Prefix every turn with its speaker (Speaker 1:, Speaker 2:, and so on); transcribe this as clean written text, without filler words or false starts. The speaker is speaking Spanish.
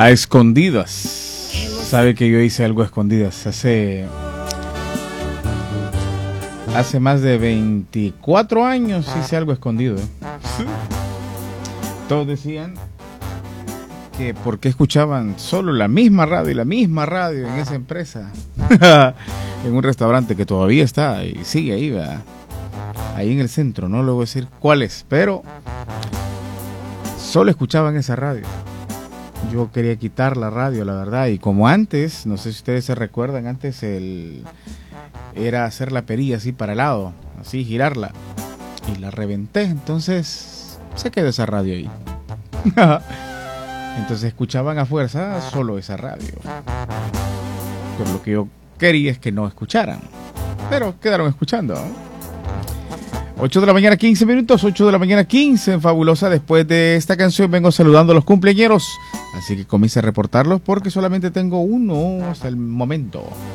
Speaker 1: A escondidas. Sabe que yo hice algo a escondidas hace más de 24 años hice algo escondido. Todos decían que por qué escuchaban solo la misma radio en esa empresa. En un restaurante que todavía está y sigue ahí, ¿verdad? Ahí en el centro, no le voy a decir cuál es, pero solo escuchaban esa radio. Yo quería quitar la radio, la verdad, y como antes, no sé si ustedes se recuerdan, antes era hacer la perilla así para el lado, así girarla, y la reventé, entonces se quedó esa radio ahí. Entonces escuchaban a fuerza solo esa radio. Pero lo que yo quería es que no escucharan, pero quedaron escuchando, ¿no? 8 de la mañana, 15 minutos, 8 de la mañana, 15 en Fabulosa. Después de esta canción vengo saludando a los cumpleañeros, así que comience a reportarlos porque solamente tengo uno hasta el momento.